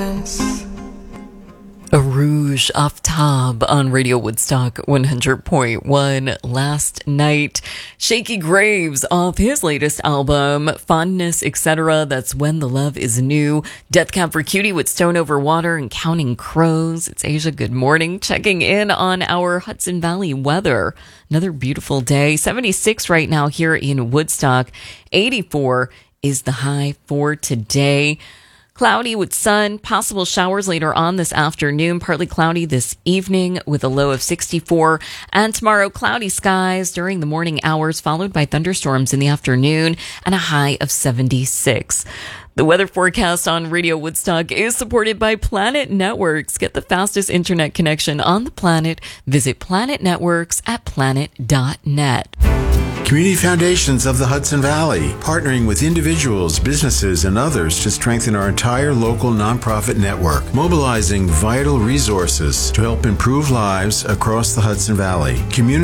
A Rouge off Tab on Radio Woodstock 100.1 last night. Shakey Graves off his latest album, Fondness, Etc. That's When the Love Is New. Death Cab for Cutie with Stone Over Water and Counting Crows. It's Asia. Good morning. Checking in on our Hudson Valley weather. Another beautiful day. 76 right now here in Woodstock. 84 is the high for today. Cloudy with sun, possible showers later on this afternoon, partly cloudy this evening with a low of 64. And tomorrow, cloudy skies during the morning hours, followed by thunderstorms in the afternoon and a high of 76. The weather forecast on Radio Woodstock is supported by Planet Networks. Get the fastest internet connection on the planet. Visit Planet Networks at planet.net. Community Foundations of the Hudson Valley, partnering with individuals, businesses, and others to strengthen our entire local nonprofit network, mobilizing vital resources to help improve lives across the Hudson Valley.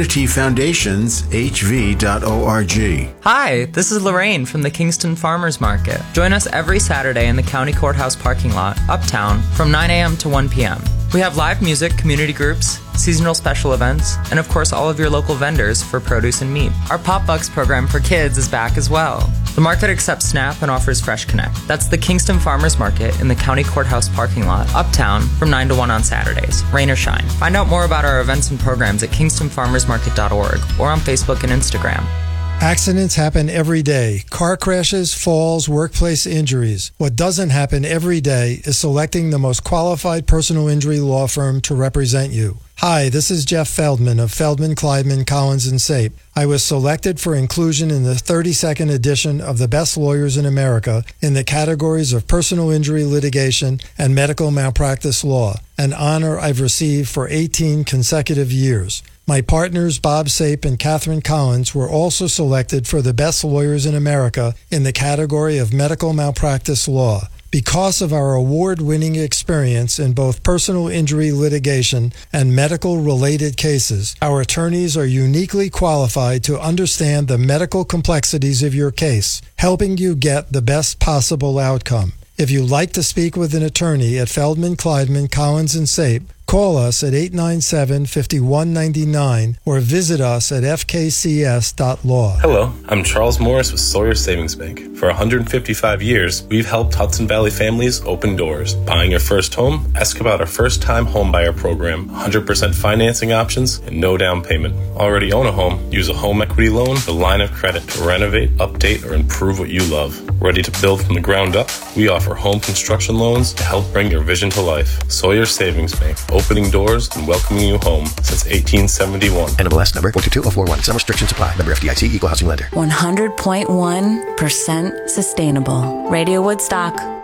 CommunityFoundationshv.org. Hi, this is Lorraine from the Kingston Farmers Market. Join us every Saturday in the County Courthouse parking lot, uptown, from 9 a.m. to 1 p.m. We have live music, community groups, seasonal special events, and of course all of your local vendors for produce and meat. Our Pop Bucks program for kids is back as well. The market accepts SNAP and offers Fresh Connect. That's the Kingston Farmers Market in the County Courthouse parking lot, uptown, from 9 to 1 on Saturdays, rain or shine. Find out more about our events and programs at kingstonfarmersmarket.org or on Facebook and Instagram. Accidents happen every day. Car crashes, falls, workplace injuries. What doesn't happen every day is selecting the most qualified personal injury law firm to represent you. Hi, this is Jeff Feldman of Feldman, Kleidman, Collins & Sape. I was selected for inclusion in the 32nd edition of the Best Lawyers in America in the categories of personal injury litigation and medical malpractice law, an honor I've received for 18 consecutive years. My partners Bob Sape and Catherine Collins were also selected for the Best Lawyers in America in the category of medical malpractice law. Because of our award-winning experience in both personal injury litigation and medical-related cases, our attorneys are uniquely qualified to understand the medical complexities of your case, helping you get the best possible outcome. If you'd like to speak with an attorney at Feldman, Kleidman, Collins & Sape, call us at 897-5199 or visit us at fkcs.law. Hello, I'm Charles Morris with Sawyer Savings Bank. For 155 years, we've helped Hudson Valley families open doors. Buying your first home? Ask about our first-time homebuyer program. 100% financing options and no down payment. Already own a home? Use a home equity loan, the line of credit to renovate, update, or improve what you love. Ready to build from the ground up? We offer home construction loans to help bring your vision to life. Sawyer Savings Bank. Opening doors and welcoming you home since 1871. NMLS number 422041. Some restrictions apply. Member FDIC, Equal Housing Lender. 100.1% sustainable. Radio Woodstock.